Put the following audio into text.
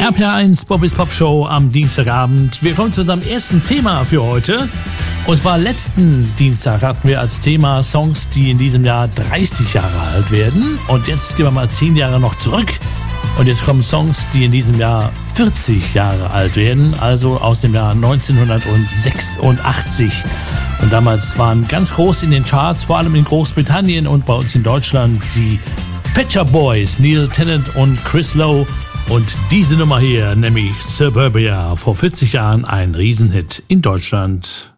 RPR1 Bobbys Pop Show am Dienstagabend. Wir kommen zu unserem ersten Thema für heute. Und zwar letzten Dienstag hatten wir als Thema Songs, die in diesem Jahr 30 Jahre alt werden. Und jetzt gehen wir mal 10 Jahre noch zurück. Und jetzt kommen Songs, die in diesem Jahr 40 Jahre alt werden, also aus dem Jahr 1986. Und damals waren ganz groß in den Charts, vor allem in Großbritannien und bei uns in Deutschland, die Pet Shop Boys, Neil Tennant und Chris Lowe. Und diese Nummer hier, nämlich Suburbia, vor 40 Jahren ein Riesenhit in Deutschland.